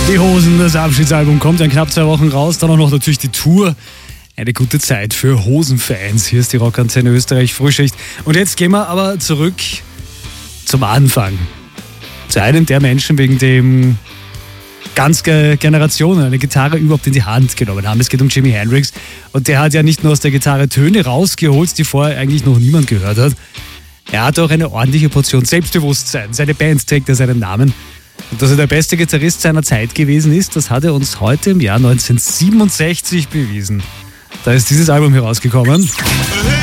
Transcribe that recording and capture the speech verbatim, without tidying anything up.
Die Hosen, das Abschiedsalbum kommt in knapp zwei Wochen raus. Dann auch noch natürlich die Tour. Eine gute Zeit für Hosenfans. Hier ist die Rockantenne Österreich Frühschicht. Und jetzt gehen wir aber zurück zum Anfang. Zu einem der Menschen, wegen dem ganz Generationen eine Gitarre überhaupt in die Hand genommen haben. Es geht um Jimi Hendrix. Und der hat ja nicht nur aus der Gitarre Töne rausgeholt, die vorher eigentlich noch niemand gehört hat. Er hat auch eine ordentliche Portion Selbstbewusstsein. Seine Band trägt ja seinen Namen. Und dass er der beste Gitarrist seiner Zeit gewesen ist, das hat er uns heute im Jahr neunzehnhundertsiebenundsechzig bewiesen. Da ist dieses Album herausgekommen.